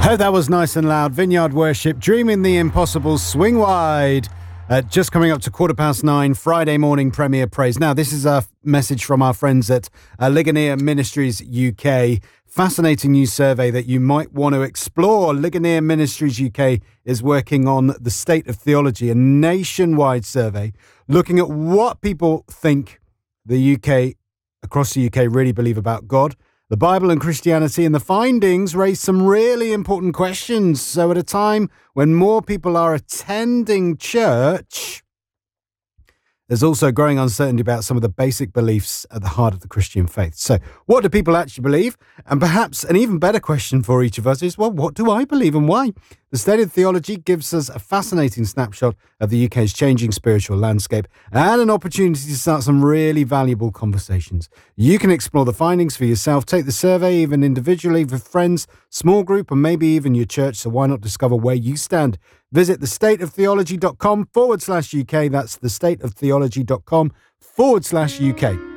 Oh, that was nice and loud. Vineyard Worship, Dreaming the Impossible, Swing Wide. Just coming up to 9:15, Friday morning Premier Praise. Now, this is a message from our friends at Ligonier Ministries UK. Fascinating new survey that you might want to explore. Ligonier Ministries UK is working on the state of theology, a nationwide survey looking at what people think the UK, across the UK, really believe about God, the Bible and Christianity, and the findings raise some really important questions. So at a time when more people are attending church, there's also growing uncertainty about some of the basic beliefs at the heart of the Christian faith. So what do people actually believe? And perhaps an even better question for each of us is, well, what do I believe and why? The State of Theology gives us a fascinating snapshot of the UK's changing spiritual landscape and an opportunity to start some really valuable conversations. You can explore the findings for yourself, take the survey even individually with friends, small group, and maybe even your church. So why not discover where you stand? Visit thestateoftheology.com/UK. That's thestateoftheology.com/UK.